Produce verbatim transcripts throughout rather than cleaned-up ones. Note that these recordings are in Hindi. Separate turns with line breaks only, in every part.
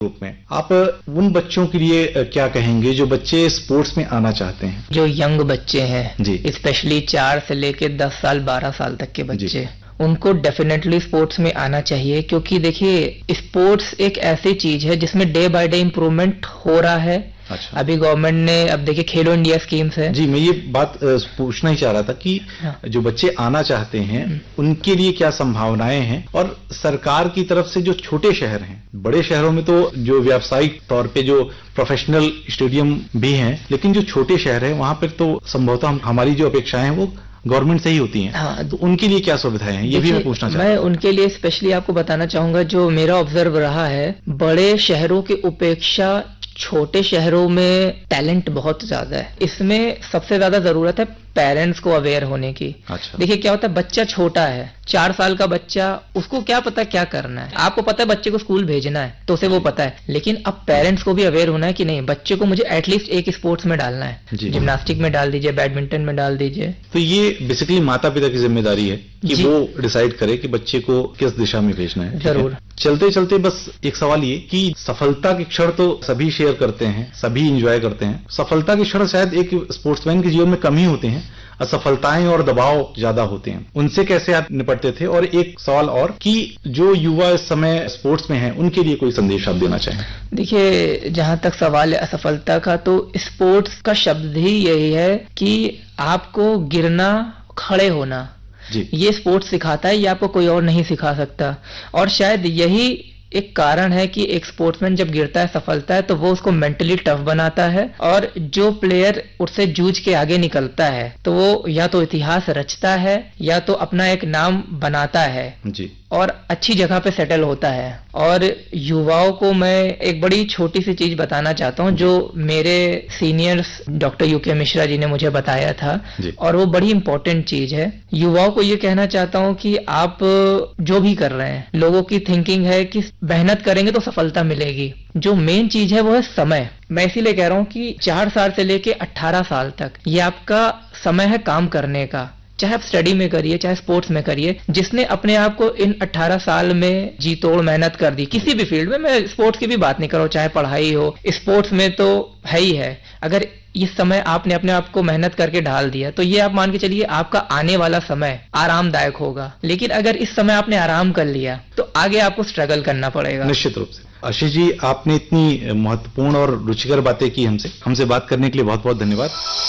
रूप में आप उन बच्चों के लिए क्या कहेंगे जो बच्चे स्पोर्ट्स में आना चाहते हैं?
जो यंग बच्चे हैं
जी,
स्पेशली चार से लेके दस साल बारह साल तक के बच्चे, उनको डेफिनेटली स्पोर्ट्स में आना चाहिए, क्योंकि देखिए स्पोर्ट्स एक ऐसी चीज है जिसमें डे बाय डे इम्प्रूवमेंट हो रहा है।
अच्छा।
अभी गवर्नमेंट ने, अब देखिए खेलो इंडिया स्कीम्स है।
जी, मैं ये बात पूछना ही चाह रहा था कि हाँ। जो बच्चे आना चाहते हैं उनके लिए क्या संभावनाएं हैं, और सरकार की तरफ से जो छोटे शहर हैं, बड़े शहरों में तो जो व्यावसायिक तौर पे जो प्रोफेशनल स्टेडियम भी हैं, लेकिन जो छोटे शहर हैं वहां पर तो संभवतः हमारी जो अपेक्षाएं हैं वो गवर्नमेंट से ही होती हैं। हाँ, तो उनके लिए क्या सुविधाएं हैं, ये भी मैं पूछना चाहता हूं।
मैं उनके लिए स्पेशली आपको बताना चाहूंगा, जो मेरा ऑब्जर्व रहा है, बड़े शहरों की उपेक्षा छोटे शहरों में टैलेंट बहुत ज्यादा है। इसमें सबसे ज्यादा जरूरत है पेरेंट्स को अवेयर होने की।
अच्छा।
देखिए क्या होता है, बच्चा छोटा है, चार साल का बच्चा, उसको क्या पता क्या करना है। आपको पता है बच्चे को स्कूल भेजना है तो उसे वो पता है, लेकिन अब पेरेंट्स को भी अवेयर होना है कि नहीं, बच्चे को मुझे एटलीस्ट एक स्पोर्ट्स में डालना है, जिम्नास्टिक में डाल दीजिए, बैडमिंटन में डाल दीजिए।
तो ये बेसिकली माता पिता की जिम्मेदारी है कि वो डिसाइड करे कि बच्चे को किस दिशा में भेजना है।
जरूर।
चलते चलते बस एक सवाल ये कि सफलता के क्षण तो सभी शेयर करते हैं, सभी एंजॉय करते हैं, सफलता के क्षण शायद एक स्पोर्ट्समैन के जीवन में कम ही होते हैं, असफलताएं और दबाव ज्यादा होते हैं, उनसे कैसे आप निपटते थे? और एक सवाल और कि जो युवा इस समय स्पोर्ट्स में हैं उनके लिए कोई संदेश आप देना चाहें?
देखिए जहां तक सवाल है असफलता का, तो स्पोर्ट्स का शब्द ही यही है कि आपको गिरना, खड़े होना,
जी।
ये स्पोर्ट्स सिखाता है, ये आपको कोई और नहीं सिखा सकता। और शायद यही एक कारण है कि एक स्पोर्ट्समैन जब गिरता है, सफलता है, तो वो उसको मेंटली टफ बनाता है, और जो प्लेयर उससे जूझ के आगे निकलता है तो वो या तो इतिहास रचता है या तो अपना एक नाम बनाता है
जी,
और अच्छी जगह पे सेटल होता है। और युवाओं को मैं एक बड़ी छोटी सी चीज बताना चाहता हूँ, जो मेरे seniors doctor UK Mishra ji ने मुझे बताया था, और वो बड़ी इंपॉर्टेंट चीज है। युवाओं को ये कहना चाहता हूँ कि आप जो भी कर रहे हैं, लोगों की थिंकिंग है कि मेहनत करेंगे तो सफलता मिलेगी, जो मेन चीज है वो है समय। मैं इसीलिए कह रहा हूँ कि चार साल से लेके अट्ठारह साल तक ये आपका समय है काम करने का, चाहे आप स्टडी में करिए चाहे स्पोर्ट्स में करिए। जिसने अपने आप को इन अट्ठारह साल में जी तोड़ मेहनत कर दी किसी भी फील्ड में, मैं स्पोर्ट्स की भी बात नहीं कर रहा हूं, चाहे पढ़ाई हो, स्पोर्ट्स में तो है ही है। अगर इस समय आपने अपने आप को मेहनत करके ढाल दिया तो ये आप मान के चलिए आपका आने वाला समय आरामदायक होगा। लेकिन अगर इस समय आपने आराम कर लिया तो आगे आपको स्ट्रगल करना पड़ेगा।
निश्चित रूप से। आशीष जी, आपने इतनी महत्वपूर्ण और रुचिकर बातें की हमसे हमसे बात करने के लिए बहुत बहुत धन्यवाद।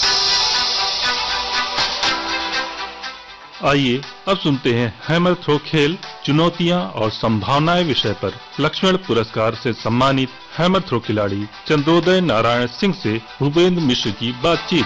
आइए अब सुनते हैं हैमर थ्रो खेल, चुनौतियां और संभावनाएं विषय पर लक्ष्मण पुरस्कार से सम्मानित हैमर थ्रो खिलाड़ी चंद्रोदय नारायण सिंह से भूपेंद्र मिश्र की बातचीत।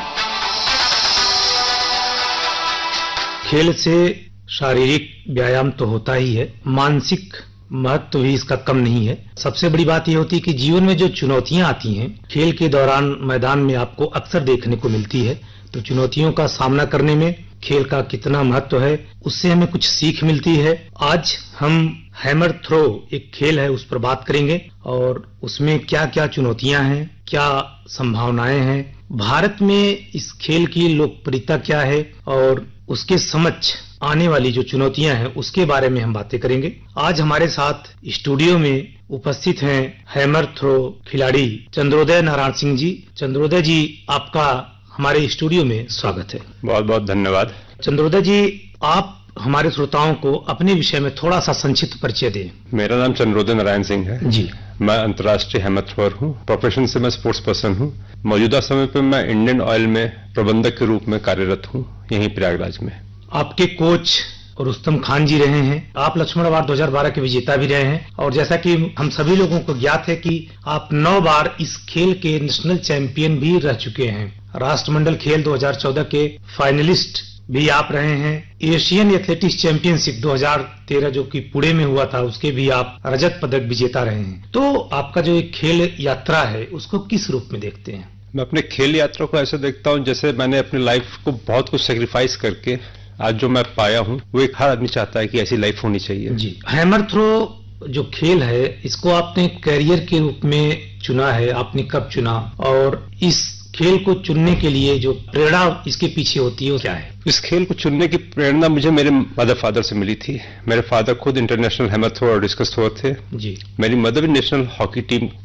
खेल से शारीरिक व्यायाम तो होता ही है, मानसिक महत्व भी इसका कम नहीं है। सबसे बड़ी बात यह होती है कि जीवन में जो चुनौतियां आती हैं, खेल के दौरान मैदान में आपको अक्सर देखने को मिलती है। तो चुनौतियों का सामना करने में खेल का कितना महत्व है, उससे हमें कुछ सीख मिलती है। आज हम हैमर थ्रो एक खेल है उस पर बात करेंगे, और उसमें क्या क्या चुनौतियां हैं, क्या संभावनाएं हैं, भारत में इस खेल की लोकप्रियता क्या है, और उसके समक्ष आने वाली जो चुनौतियां हैं उसके बारे में हम बातें करेंगे। आज हमारे साथ स्टूडियो में उपस्थित हैं हैमर थ्रो खिलाड़ी चंद्रोदय नारायण सिंह जी। चंद्रोदय जी, आपका हमारे स्टूडियो में स्वागत है।
बहुत बहुत धन्यवाद।
चंद्रोदय जी, आप हमारे श्रोताओं को अपने विषय में थोड़ा सा संक्षिप्त परिचय दें।
मेरा नाम चंद्रोदय नारायण सिंह है
जी।
मैं अंतर्राष्ट्रीय हैमर थ्रोअर हूँ। प्रोफेशन से मैं स्पोर्ट्स पर्सन हूँ। मौजूदा समय पर मैं इंडियन ऑयल में प्रबंधक के रूप में कार्यरत हूँ, यहीं प्रयागराज में।
आपके कोच रुस्तम खान जी रहे हैं, आप लक्ष्मण अवार्ड दो हज़ार बारह के विजेता भी रहे हैं, और जैसा कि हम सभी लोगों को ज्ञात है कि आप नौ बार इस खेल के नेशनल चैंपियन भी रह चुके हैं। राष्ट्रमंडल खेल दो हज़ार चौदह के फाइनलिस्ट भी आप रहे हैं। एशियन एथलेटिक्स चैंपियनशिप दो हज़ार तेरह जो कि पुणे में हुआ था, उसके भी आप रजत पदक विजेता रहे हैं। तो आपका जो एक खेल यात्रा है उसको किस रूप में देखते हैं?
मैं अपने खेल यात्रा को ऐसे देखता हूँ जैसे मैंने अपनी लाइफ को बहुत कुछ सेक्रीफाइस करके आज जो मैं पाया हूँ, वो एक हर आदमी चाहता है कि ऐसी लाइफ होनी चाहिए।
जी। हैमर थ्रो जो खेल है इसको आपने करियर के रूप में चुना है, आपने कब चुना, और इस खेल को चुनने के लिए जो प्रेरणा इसके पीछे होती है वो क्या है?
इस खेल को चुनने की प्रेरणा मुझे मेरे मदर फादर से मिली थी। मेरे फादर खुद इंटरनेशनल हैमर थ्रो और डिस्कस थ्रोअर थे।
जी।
मेरी मदर भी नेशनल हॉकी टीम